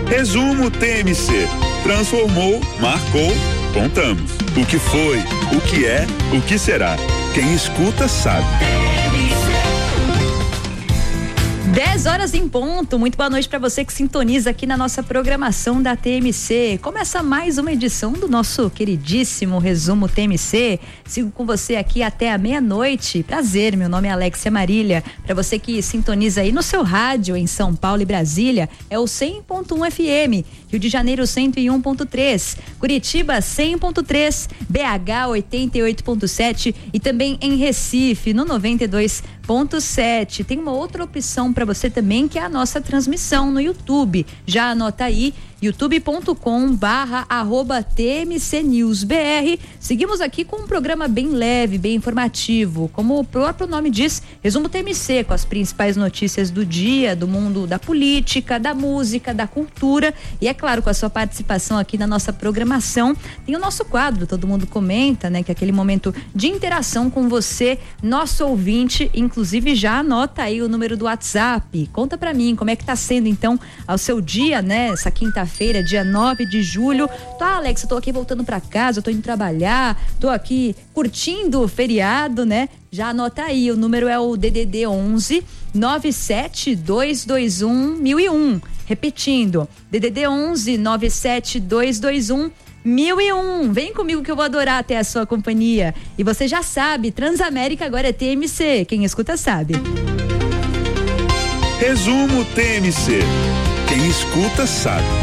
Resumo TMC. Transformou, marcou, contamos. O que foi, o que é, o que será. Quem escuta sabe. 10 horas em ponto. Muito boa noite para você que sintoniza aqui na nossa programação da TMC. Começa mais uma edição do nosso queridíssimo Resumo TMC. Sigo com você aqui até a meia-noite. Prazer, meu nome é Alexia Marília. Para você que sintoniza aí no seu rádio em São Paulo e Brasília, é o 100.1 FM, Rio de Janeiro 101.3, Curitiba 100.3, BH 88.7 e também em Recife no 92.7. Tem uma outra opção para você também, que é a nossa transmissão no YouTube. Já anota aí, youtube.com/TMCNewsBR. Seguimos aqui com um programa bem leve, bem informativo, como o próprio nome diz, Resumo TMC, com as principais notícias do dia, do mundo da política, da música, da cultura e, é claro, com a sua participação aqui na nossa programação. Tem o nosso quadro, Todo Mundo Comenta, né? Que é aquele momento de interação com você, nosso ouvinte. Inclusive, já anota aí o número do WhatsApp. Conta pra mim como é que tá sendo, então, ao seu dia, né? Essa quinta-feira, dia 9 de julho. Tá, Alex, eu tô aqui voltando pra casa, eu tô indo trabalhar, tô aqui curtindo o feriado, né? Já anota aí, o número é o DDD 11 97221 1001. Repetindo, DDD 11 97221 1001. Vem comigo que eu vou adorar ter a sua companhia. E você já sabe, Transamérica agora é TMC. Quem escuta sabe. Resumo TMC. Quem escuta sabe.